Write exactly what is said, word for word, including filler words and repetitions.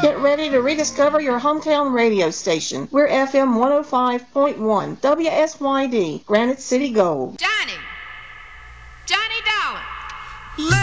Get ready to rediscover your hometown radio station. We're F M one oh five point one, W S Y D, Granite City Gold. Johnny! Johnny Dollar!